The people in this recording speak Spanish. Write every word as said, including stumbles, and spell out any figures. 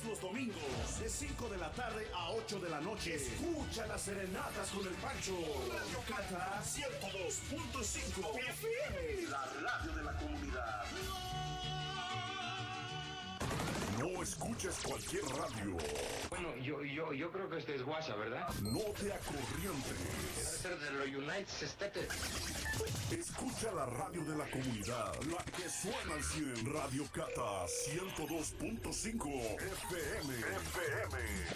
los domingos, de cinco de la tarde a ocho de la noche. Escucha las serenatas con el Pancho. Radio Cata ciento dos punto cinco F M, la radio de la comunidad. No escuches cualquier radio. Bueno, yo, yo, yo creo que este es guasa, ¿verdad? No te acorrientes. Debe ser de los United States. Escucha la radio de la comunidad, la que suena al cien. Radio Cata ciento dos punto cinco F M. F M.